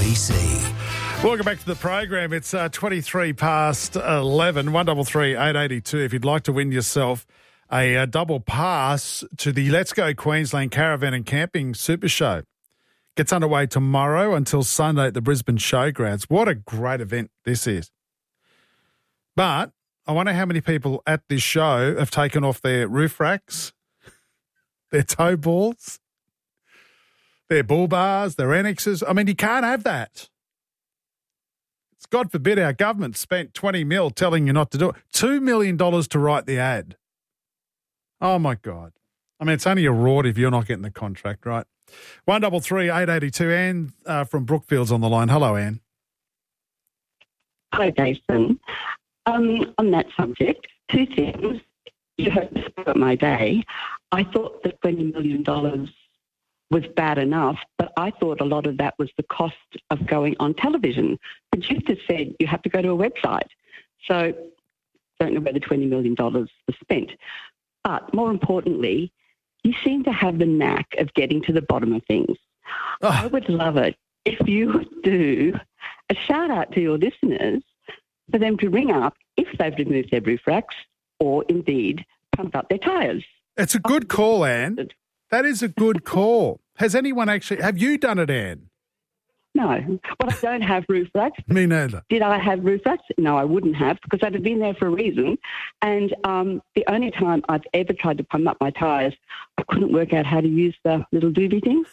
ABC. Welcome back to the program. It's 23 past 11, 133 882. If you'd like to win yourself a double pass to the Let's Go Queensland Caravan and Camping Super Show. Gets underway tomorrow until Sunday at the Brisbane Showgrounds. What a great event this is. But I wonder how many people at this show have taken off their roof racks, their tow balls, their bull bars, their annexes. I mean, you can't have that. It's God forbid our government spent $20 million telling you not to do it. $2 million to write the ad. Oh, my God. I mean, it's only a rort if you're not getting the contract, right? 133 882. Anne from Brookfield's on the line. Hello, Anne. Hello, Jason. On that subject, two things. You heard this about my day. I thought that $20 million was bad enough, but I thought a lot of that was the cost of going on television. Producer said you have to go to a website. So don't know where the $20 million was spent. But more importantly, you seem to have the knack of getting to the bottom of things. Oh. I would love it if you would do a shout out to your listeners for them to ring up if they've removed their roof racks or indeed pumped up their tyres. It's a good call, Anne. That is a good call. Has anyone actually, have you done it, Anne? No. Well, I don't have roof racks. Me neither. Did I have roof racks? No, I wouldn't have because I'd have been there for a reason. And the only time I've ever tried to pump up my tyres, I couldn't work out how to use the little doobie things.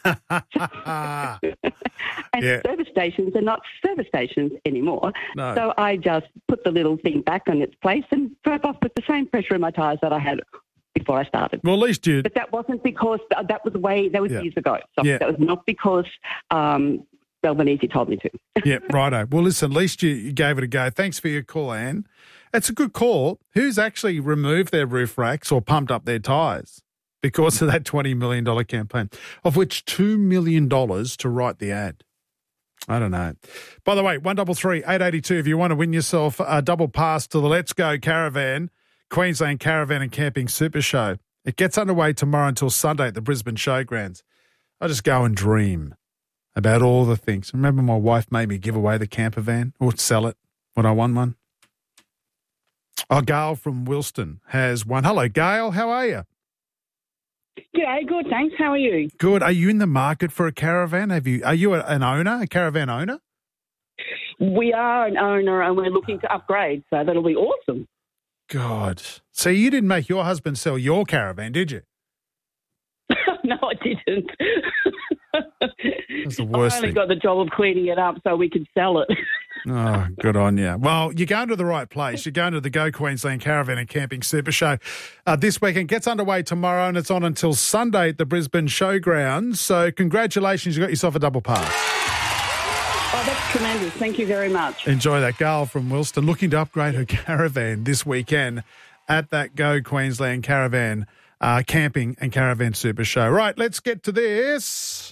And Yeah. service stations are not service stations anymore. No. So I just put the little thing back on its place and drove off with the same pressure in my tyres that I had before I started. Well, at least you... But that wasn't because that was the way, that was Yeah. years ago. So Yeah. that was not because Albanese told me to. Yeah, righto. Well, listen, at least you gave it a go. Thanks for your call, Anne. It's a good call. Who's actually removed their roof racks or pumped up their tyres because of that $20 million campaign, of which $2 million to write the ad? I don't know. By the way, 133 882, if you want to win yourself a double pass to the Let's Go Caravan, Queensland Caravan and Camping Super Show. It gets underway tomorrow until Sunday at the Brisbane Showgrounds. I just go and dream about all the things. Remember my wife made me give away the camper van or sell it when I won one? Oh, Gail from Wilston has one. Hello, Gail. How are you? G'day, good, thanks. How are you? Good. Are you in the market for a caravan? Are you an owner, a caravan owner? We are an owner and we're looking to upgrade, so that'll be awesome. God. So you didn't make your husband sell your caravan, did you? No, I didn't. That's the worst I only thing. got the job of cleaning it up so we could sell it. Oh, good on you. Well, you're going to the right place. You're going to the Go Queensland Caravan and Camping Super Show this weekend. Gets underway tomorrow and it's on until Sunday at the Brisbane Showgrounds. So congratulations, you got yourself a double pass. Oh, that's tremendous. Thank you very much. Enjoy that. Gail from Wilston looking to upgrade her caravan this weekend at that Go Queensland Caravan Camping and Caravan Super Show. Right, let's get to this.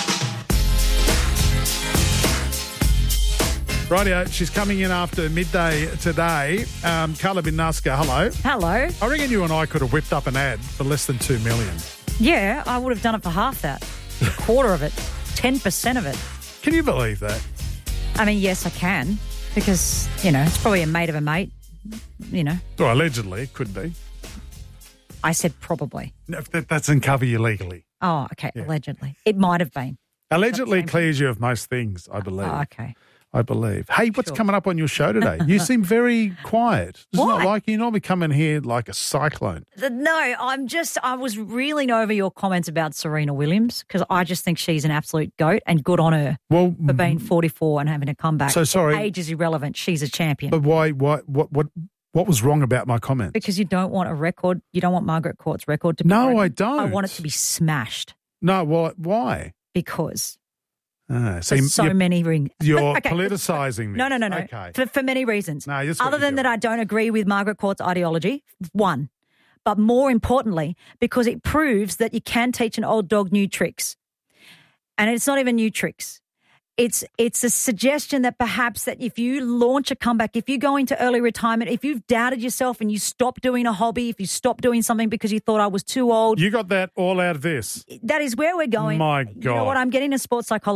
Rightio, she's coming in after midday today. Carla Bin Nasca, hello. Hello. I reckon you and I could have whipped up an ad for less than $2 million. Yeah, I would have done it for half that. A quarter of it. 10% of it. Can you believe that? I mean, yes, I can. Because, it's probably a mate of a mate, Well, allegedly, it could be. I said probably. No, that doesn't cover you legally. Oh, okay, Yeah. allegedly. It might have been. Allegedly clears you of most things, I believe. Oh, okay. I believe. Hey, what's Sure. coming up on your show today? You seem very quiet. It's not Why? like you normally come in here like a cyclone. No, I was reeling over your comments about Serena Williams because I just think she's an absolute goat and good on her Well, for being 44 and having a comeback. So sorry. Age is irrelevant. She's a champion. but why, what was wrong about my comment? Because you don't want a record. You don't want Margaret Court's record to be No, broken. I don't. I want it to be smashed No, why? because So there's so many rings. You're Okay. politicizing this. No. Okay. For many reasons. No, that's what Other you're than that, doing. I don't agree with Margaret Court's ideology, one. But more importantly, because it proves that you can teach an old dog new tricks. And it's not even new tricks. It's a suggestion that perhaps that if you launch a comeback, if you go into early retirement, if you've doubted yourself and you stop doing a hobby, if you stop doing something because you thought I was too old, You got that all out of this. that is where we're going. My You know God. what? I'm getting a sports psychologist.